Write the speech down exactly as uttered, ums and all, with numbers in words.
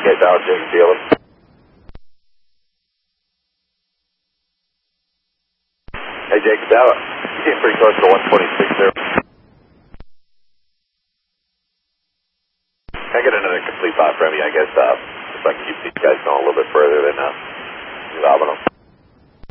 Okay, Tower, Jacob Dealer. Hey, Jacob Tower. You getting pretty close to one twenty-six there. Can I get another complete thought from you, I guess, uh, if I can keep these guys going a little bit further than, uh, Albano.